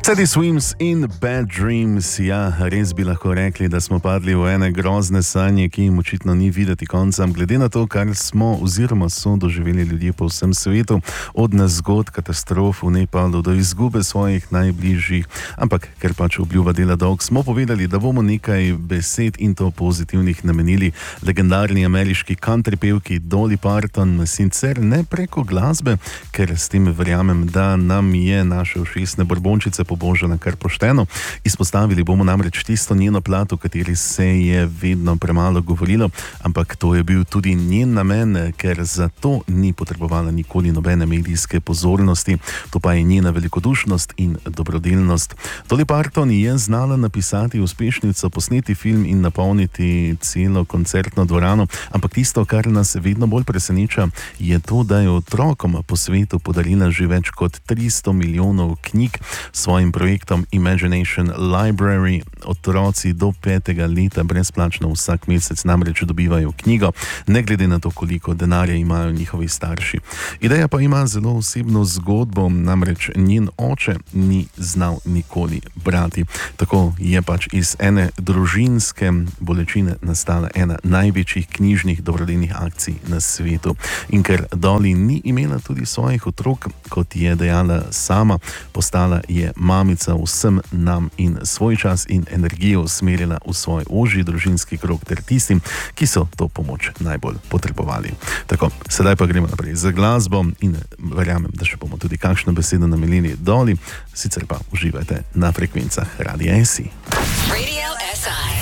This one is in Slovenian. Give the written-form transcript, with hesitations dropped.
Teddy Swims in Bad Dreams, ja, res bi lahko rekli, da smo padli v ene grozne sanje, ki jim očitno ni videti konca. Glede na to, kar smo oziroma so doživeli ljudje po vsem svetu, od nezgod, katastrof v Nepalu do izgube svojih najbližjih, ampak ker pač obljuba dela dolg, smo povedali, da bomo nekaj besed in to pozitivnih namenili legendarni ameriški country pevki Dolly Parton, sicer ne preko glasbe, ker s tem verjamem, da nam je naše ušesne borbončice pobožana kar pošteno. Izpostavili bomo namreč tisto njeno plat, o kateri se je vedno premalo govorilo, ampak to je bil tudi njen namen, ker za to ni potrebovala nikoli nobene medijske pozornosti, to pa je njena velikodušnost in dobrodelnost. Dolly Parton je znala napisati uspešnico, posneti film in napolniti celo koncertno dvorano, ampak tisto, kar nas vedno bolj preseneča, je to, da je otrokom po svetu podarila že več kot 300 milijonov knjig svojim projektom Imagination Library. Otroci do 5. leta brezplačno vsak mesec namreč dobivajo knjigo, ne glede na to, koliko denarja imajo njihovi starši. Ideja pa ima zelo osebno zgodbo, namreč njen oče ni znal nikoli brati. Tako je pač iz ene družinske bolečine nastala ena največjih knjižnih dobrodelnih akcij na svetu. In ker Dolly ni imela tudi svojih otrok, kot je dejala sama, postala je mamica vsem nam in svoj čas in energijo usmerila v svoj ožji družinski krog ter tistim, ki so to pomoč najbolj potrebovali. Tako, sedaj pa gremo naprej za glasbo in verjamem, da še bomo tudi kakšno besedo namenili Dolly, sicer pa uživajte na frekvencah Radia SI. Radio SI.